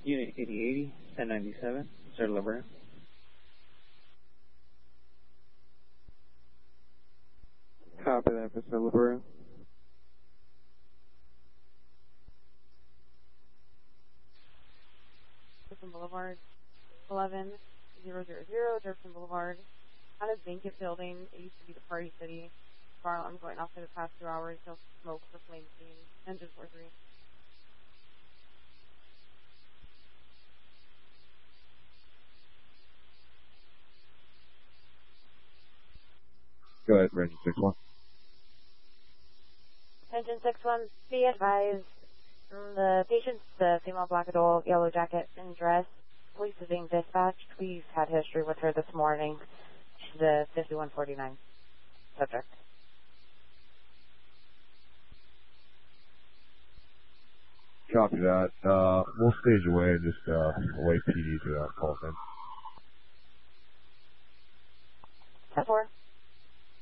Unit 8080, 1097, Sir La Brea. Copy that for Sir La Brea. Jefferson Boulevard, 11000, Jefferson Boulevard. Kind of vacant building. It used to be the Party City. Fire alarm going off for the past 2 hours. No smoke for flame scene. Engine 43. Go ahead, Engine 61. Engine 61, be advised, the patient's the female black adult, yellow jacket and dress. Police is being dispatched. We've had history with her this morning. She's a 5149 subject. Copy that. We'll stage away and just await PD to call in. 10-4.